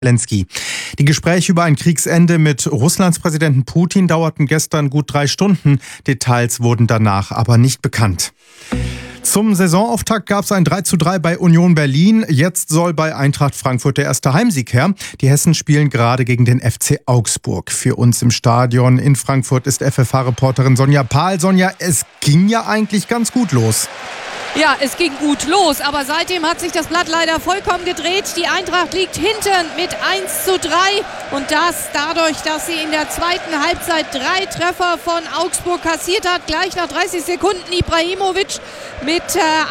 Zelensky. Die Gespräche über ein Kriegsende mit Russlands Präsidenten Putin dauerten gestern gut 3 Stunden. Details wurden danach aber nicht bekannt. Zum Saisonauftakt gab es ein 3:3 bei Union Berlin. Jetzt soll bei Eintracht Frankfurt der erste Heimsieg her. Die Hessen spielen gerade gegen den FC Augsburg. Für uns im Stadion in Frankfurt ist FFH-Reporterin Sonja Pahl. Sonja, es ging ja eigentlich ganz gut los. Ja, es ging gut los, aber seitdem hat sich das Blatt leider vollkommen gedreht. Die Eintracht liegt hinten mit 1:3 und das dadurch, dass sie in der zweiten Halbzeit 3 Treffer von Augsburg kassiert hat. Gleich nach 30 Sekunden Ibrahimovic mit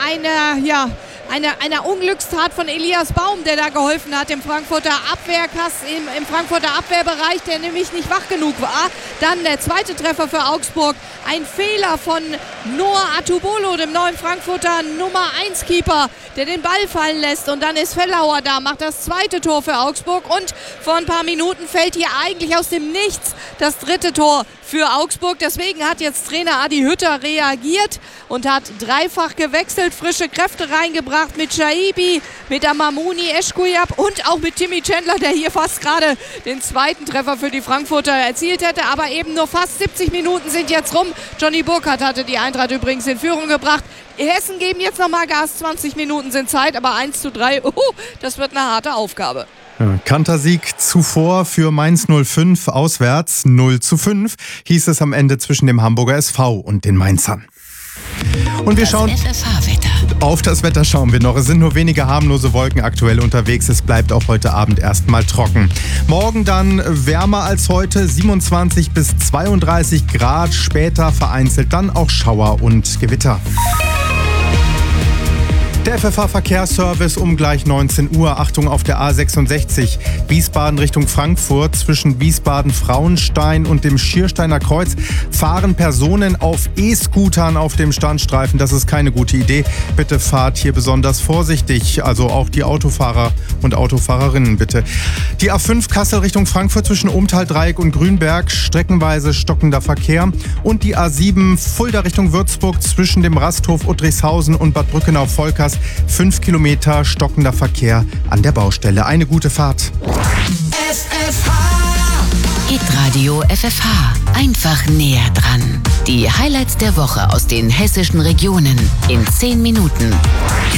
einer Unglückstat von Elias Baum, der da geholfen hat im Frankfurter im Frankfurter Abwehrbereich, der nämlich nicht wach genug war. Dann der zweite Treffer für Augsburg. Ein Fehler von Noah Atubolo, dem neuen Frankfurter Nummer 1 Keeper, der den Ball fallen lässt. Und dann ist Fellauer da, macht das zweite Tor für Augsburg. Und vor ein paar Minuten fällt hier eigentlich aus dem Nichts das dritte Tor für Augsburg. Deswegen hat jetzt Trainer Adi Hütter reagiert und hat dreifach gewechselt, frische Kräfte reingebracht mit Shaibi, mit Amamouni, Eschkuyab und auch mit Timmy Chandler, der hier fast gerade den zweiten Treffer für die Frankfurter erzielt hätte. Aber eben nur fast 70 Minuten sind jetzt rum. Johnny Burkhardt hatte die Eintracht übrigens in Führung gebracht. Hessen geben jetzt nochmal Gas, 20 Minuten sind Zeit, aber 1:3, das wird eine harte Aufgabe. Kantersieg zuvor für Mainz 05, auswärts 0:5, hieß es am Ende zwischen dem Hamburger SV und den Mainzern. Und wir schauen auf das Wetter schauen wir noch. Es sind nur wenige harmlose Wolken aktuell unterwegs. Es bleibt auch heute Abend erstmal trocken. Morgen dann wärmer als heute, 27 bis 32 Grad. Später vereinzelt dann auch Schauer und Gewitter. Der FFH-Verkehrsservice um gleich 19 Uhr. Achtung auf der A66. Wiesbaden Richtung Frankfurt. Zwischen Wiesbaden-Frauenstein und dem Schiersteiner Kreuz fahren Personen auf E-Scootern auf dem Standstreifen. Das ist keine gute Idee. Bitte fahrt hier besonders vorsichtig. Also auch die Autofahrer und Autofahrerinnen bitte. Die A5 Kassel Richtung Frankfurt zwischen Ohmtal-Dreieck und Grünberg. Streckenweise stockender Verkehr. Und die A7 Fulda Richtung Würzburg zwischen dem Rasthof Uttrichshausen und Bad Brückenau-Volkers. 5 Kilometer stockender Verkehr an der Baustelle. Eine gute Fahrt. Hitradio FFH. Einfach näher dran. Die Highlights der Woche aus den hessischen Regionen in 10 Minuten.